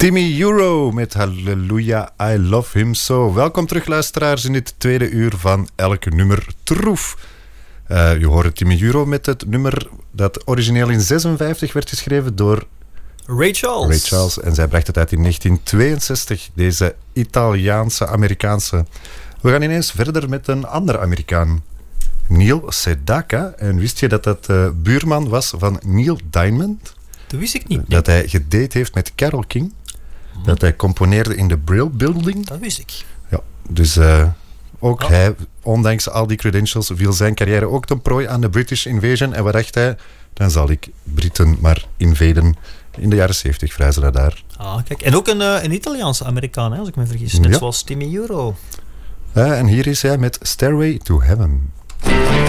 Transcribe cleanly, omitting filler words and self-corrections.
Timmy Euro met Hallelujah, I Love Him So. Welkom terug, luisteraars, in dit tweede uur van Elke Nummer Troef. Je hoort Timmy Euro met het nummer dat origineel in 1956 werd geschreven door Ray Charles. En zij bracht het uit in 1962, deze Italiaanse-Amerikaanse. We gaan ineens verder met een andere Amerikaan, Neil Sedaka. En wist je dat dat buurman was van Neil Diamond? Dat wist ik niet. Dat hij gedate heeft met Carole King. Dat hij componeerde in de Brill Building. Dat wist ik. Ja, dus ook hij, ondanks al die credentials, viel zijn carrière ook ten prooi aan de British Invasion. En wat dacht hij? Dan zal ik Britten maar invaden. In de jaren 70 verhuisde hij daar. Kijk. En ook een Italiaanse Amerikaan, als ik me vergis. Net zoals Timmy Euro. En hier is hij met Stairway to Heaven.